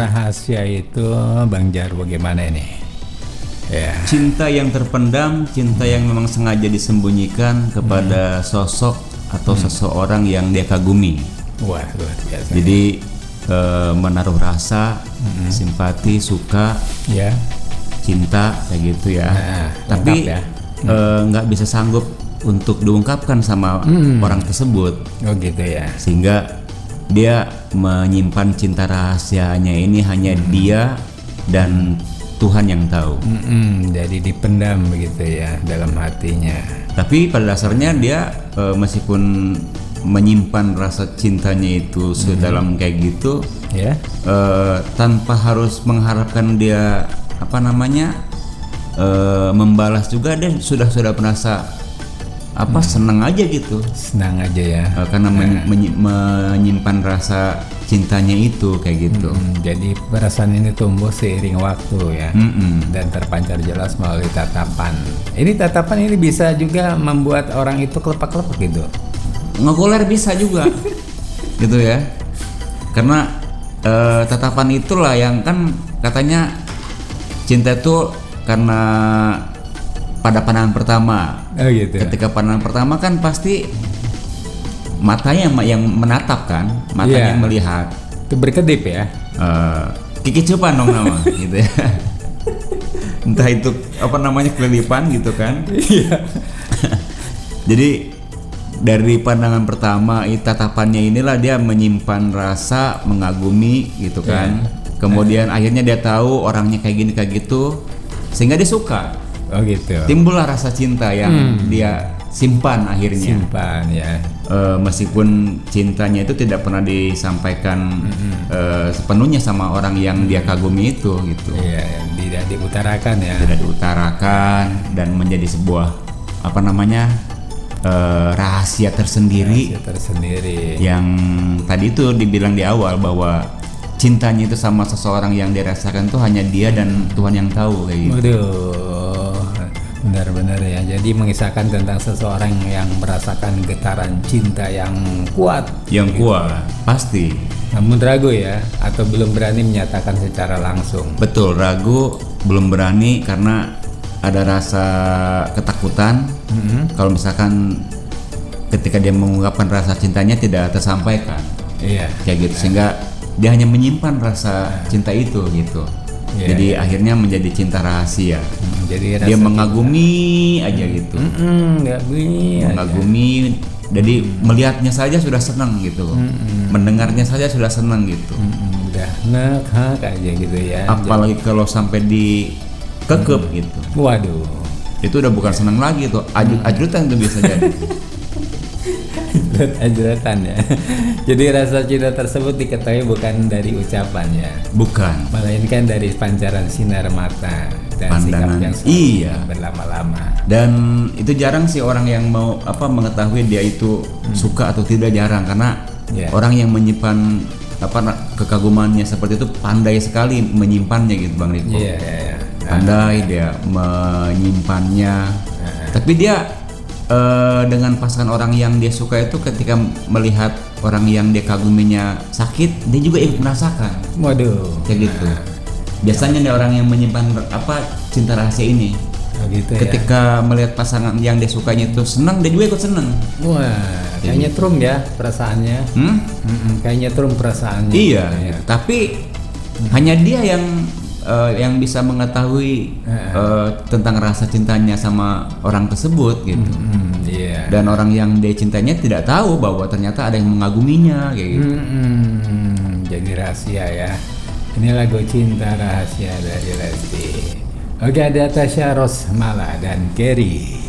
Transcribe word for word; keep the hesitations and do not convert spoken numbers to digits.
rahasia itu Bang Jar bagaimana ini? Ya. Cinta yang terpendam, cinta yang memang sengaja disembunyikan kepada hmm. sosok atau hmm. seseorang yang dia kagumi. Wah, luar biasa. Jadi uh, menaruh rasa, hmm. simpati, suka, ya, cinta kayak gitu ya. Nah, tapi ya. nggak hmm. uh, bisa sanggup untuk diungkapkan sama hmm. orang tersebut. Oh gitu ya. Sehingga dia menyimpan cinta rahasianya ini hanya hmm. dia dan Tuhan yang tahu. Mm-mm, jadi dipendam begitu ya dalam hatinya. Tapi pada dasarnya dia e, meskipun menyimpan rasa cintanya itu mm-hmm. sedalam kayak gitu, ya, yeah. e, tanpa harus mengharapkan dia apa namanya e, membalas juga, dia sudah sudah merasa apa hmm. senang aja gitu. Senang aja ya. E, karena nah. menyi- menyimpan rasa cintanya itu kayak gitu. Mm-mm, jadi perasaan ini tumbuh seiring waktu ya. Mm-mm. Dan terpancar jelas melalui tatapan. Ini tatapan ini bisa juga membuat orang itu kelepak-kelepak gitu. Ngokuler bisa juga. Gitu ya. Karena uh, tatapan itulah yang kan katanya cinta itu karena pada pandangan pertama. Oh gitu. Ketika pandangan pertama kan pasti matanya yang menatap kan, matanya yeah. melihat. Itu berkedip ya. Uh, Kiki Cupan dong nama gitu ya. Entah itu apa namanya kelilipan gitu kan. Iya. Jadi dari pandangan pertama tatapannya inilah dia menyimpan rasa mengagumi gitu kan. Yeah. Kemudian uh. akhirnya dia tahu orangnya kayak gini kayak gitu, sehingga dia suka. Oh gitu. Timbullah rasa cinta yang hmm. dia simpan akhirnya. Simpan ya. E, meskipun cintanya itu tidak pernah disampaikan mm-hmm. e, sepenuhnya sama orang yang dia kagumi itu gitu. Iya, tidak diutarakan ya. Tidak diutarakan dan menjadi sebuah apa namanya e, rahasia tersendiri. Rahasia tersendiri. Yang tadi itu dibilang di awal bahwa cintanya itu sama seseorang yang dirasakan tuh hanya dia dan Tuhan yang tahu kayak gitu. Waduh, benar-benar ya. Jadi mengisahkan tentang seseorang yang merasakan getaran cinta yang kuat. Yang gitu. Kuat, pasti. Namun ragu ya, atau belum berani menyatakan secara langsung. Betul, ragu, belum berani karena ada rasa ketakutan. Mm-hmm. Kalau misalkan ketika dia mengungkapkan rasa cintanya tidak tersampaikan. Iya. Kayak gitu, sehingga dia hanya menyimpan rasa cinta itu gitu. Yeah, jadi yeah. akhirnya menjadi cinta rahasia. Hmm, jadi dia mengagumi cinta. Aja gitu. Mm-mm, mengagumi. Aja. Jadi mm. melihatnya saja sudah senang gitu. Mm-mm. Mendengarnya saja sudah senang gitu. Mm-mm, udah ngek aja gitu ya. Apalagi jadi, kalau sampai dikekep mm. gitu. Waduh. Itu udah bukan senang lagi tuh. Ajut-ajutan itu bisa jadi. Ajratan ya. Jadi rasa cinta tersebut diketahui bukan dari ucapan ya. Bukan. Melainkan dari pancaran sinar mata dan pandangan sikap yang iya berlama-lama. Dan itu jarang sih orang yang mau apa mengetahui dia itu hmm. suka atau tidak, jarang, karena yeah. orang yang menyimpan apa kekagumannya seperti itu pandai sekali menyimpannya gitu Bang Riko. Iya, yeah, yeah, yeah. Pandai uh, dia menyimpannya. Uh, Tapi dia Uh, dengan pasangan orang yang dia suka itu ketika melihat orang yang dia kaguminya sakit, dia juga ikut merasakan. Waduh. Kayak gitu. Biasanya nih orang yang menyimpan apa cinta rahasia ini. Oh gitu ketika ya. Melihat pasangan yang dia sukanya itu senang, dia juga ikut senang. Wah, kayaknya trum ya perasaannya. Hmm? Kayaknya trum perasaannya. Iya. Gitu. Tapi hmm. hanya dia yang Uh, yang bisa mengetahui uh, tentang rasa cintanya sama orang tersebut gitu. Mm-hmm, yeah. Dan orang yang dia cintanya tidak tahu bahwa ternyata ada yang mengaguminya kayak gitu. Mm-hmm, jadi rahasia ya. Ini lagu Cinta Rahasia dari Lesti. Oke, ada Tasya Rosmala dan Gary.